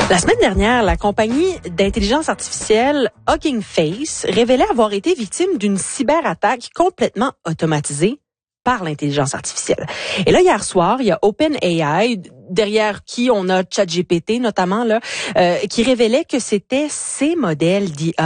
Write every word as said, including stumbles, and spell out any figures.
La semaine dernière, la compagnie d'intelligence artificielle Hugging Face révélait avoir été victime d'une cyberattaque complètement automatisée par l'intelligence artificielle. Et là, hier soir, il y a OpenAI, derrière qui on a ChatGPT notamment, là, euh, qui révélait que c'était ces modèles d'I A